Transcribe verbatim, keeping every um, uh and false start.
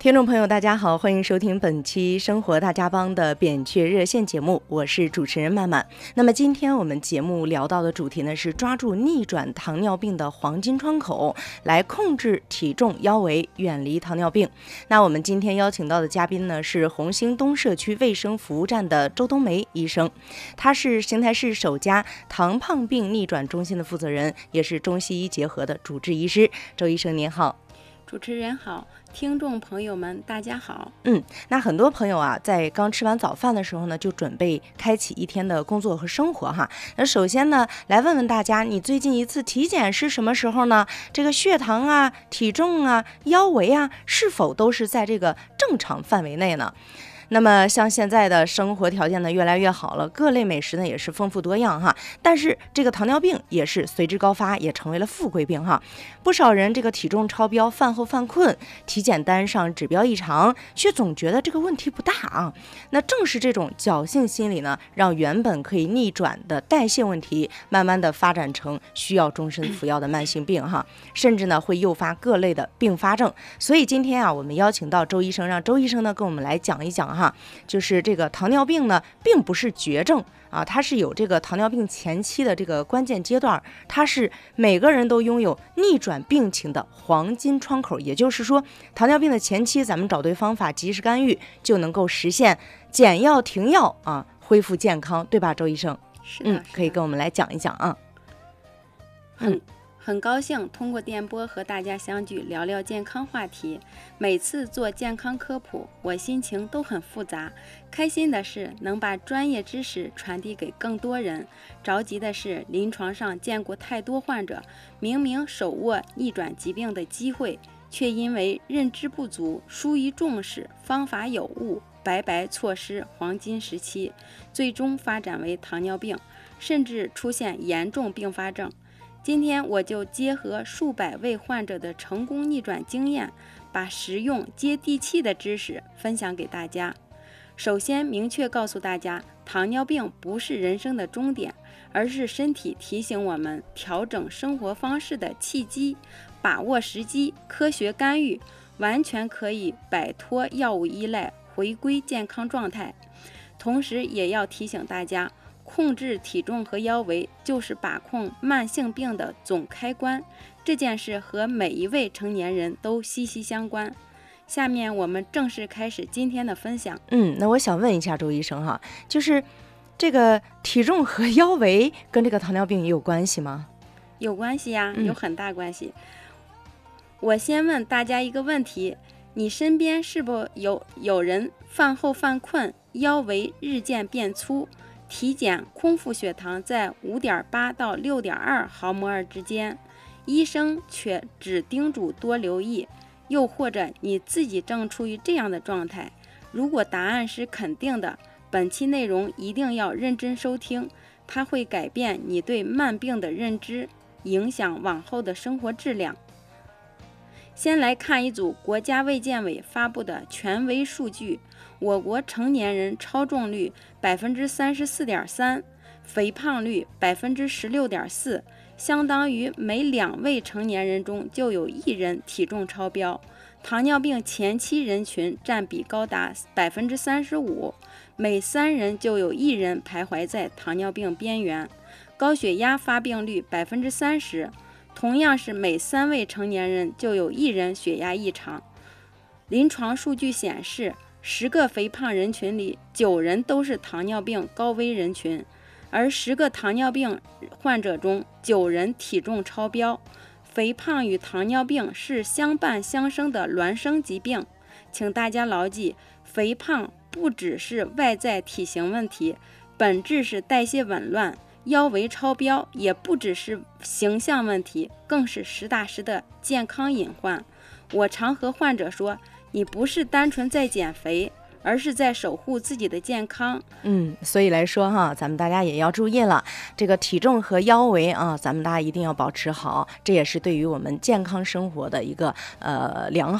听众朋友大家好，欢迎收听本期生活大家帮的扁鹊热线节目，我是主持人曼曼。那么今天我们节目聊到的主题呢，是抓住逆转糖尿病的黄金窗口，来控制体重腰围，远离糖尿病。那我们今天邀请到的嘉宾呢，是红星东社区卫生服务站的周冬梅医生，他是邢台市首家糖胖病逆转中心的负责人，也是中西医结合的主治医师。周医生您好。 主持人好，听众朋友们大家好。 嗯，那很多朋友啊，在刚吃完早饭的时候呢，就准备开启一天的工作和生活哈。那首先呢，来问问大家，你最近一次体检是什么时候呢？这个血糖啊、体重啊、腰围啊，是否都是在这个正常范围内呢？那么像现在的生活条件呢越来越好了，各类美食呢也是丰富多样哈，但是这个糖尿病也是随之高发，也成为了富贵病哈。不少人这个体重超标，饭后犯困，体检单上指标异常，却总觉得这个问题不大啊。那正是这种侥幸心理呢，让原本可以逆转的代谢问题，慢慢的发展成需要终身服药的慢性病哈，甚至呢会诱发各类的并发症。所以今天啊，我们邀请到周医生，让周医生呢跟我们来讲一讲哈，就是这个糖尿病呢，并不是绝症啊，它是有这个糖尿病前期的这个关键阶段，它是每个人都拥有逆转病情的黄金窗口。也就是说，糖尿病的前期，咱们找对方法，及时干预，就能够实现减药停药啊，恢复健康，对吧，周医生？ 是的， 嗯，可以跟我们来讲一讲啊。 嗯。很高兴通过电波和大家相聚，聊聊健康话题。每次做健康科普，我心情都很复杂。开心的是能把专业知识传递给更多人，着急的是临床上见过太多患者，明明手握逆转疾病的机会，却因为认知不足、疏于重视、方法有误，白白错失黄金时期，最终发展为糖尿病，甚至出现严重并发症。今天我就结合数百位患者的成功逆转经验，把实用接地气的知识分享给大家。首先明确告诉大家，糖尿病不是人生的终点，而是身体提醒我们调整生活方式的契机。把握时机，科学干预，完全可以摆脱药物依赖，回归健康状态。同时也要提醒大家，控制体重和腰围就是把控慢性病的总开关，这件事和每一位成年人都息息相关。下面我们正式开始今天的分享。 嗯，那我想问一下周医生哈，就是这个体重和腰围跟这个糖尿病也有关系吗？ 有关系呀， 嗯、 有很大关系。我先问大家一个问题，你身边是否有有人饭后犯困，腰围日渐变粗，体检空腹血糖在 五点八 到 六点二 毫摩尔之间，医生却只叮嘱多留意？又或者你自己正处于这样的状态？如果答案是肯定的，本期内容一定要认真收听，它会改变你对慢病的认知，影响往后的生活质量。先来看一组国家卫健委发布的权威数据，我国成年人超重率 百分之三十四点三， 肥胖率 百分之十六点四， 相当于每两位成年人中就有一人体重超标。糖尿病前期人群占比高达 百分之三十五， 每三人就有一人徘徊在糖尿病边缘。高血压发病率 百分之三十，同样是每三位成年人就有一人血压异常。临床数据显示，十个肥胖人群里，九人都是糖尿病高危人群，而十个糖尿病患者中，九人体重超标。肥胖与糖尿病是相伴相生的孪生疾病，请大家牢记，肥胖不只是外在体型问题，本质是代谢紊乱。腰围超标也不只是形象问题，更是实打实的健康隐患。我常和患者说，你不是单纯在减肥，而是在守护自己的健康。 嗯，所以来说哈，咱们大家也要注意了，这个体重和腰围啊，咱们大家一定要保持好，这也是对于我们健康生活的一个呃良好